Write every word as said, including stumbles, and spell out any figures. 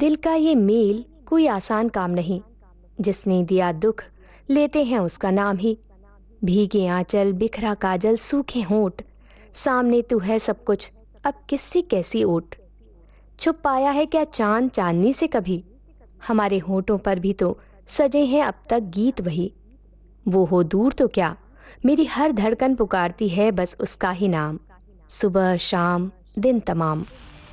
दिल का ये मेल कोई आसान काम नहीं, जिसने दिया दुख लेते हैं उसका नाम ही। भीगे आंचल, बिखरा काजल, सूखे होंठ, सामने तू है सब कुछ, अब किससे कैसी ओट। छुप पाया है क्या चांद चांदनी से कभी, हमारे होठों पर भी तो सजे हैं अब तक गीत वही। वो हो दूर तो क्या, मेरी हर धड़कन पुकारती है बस उसका ही नाम, सुबह शाम दिन तमाम।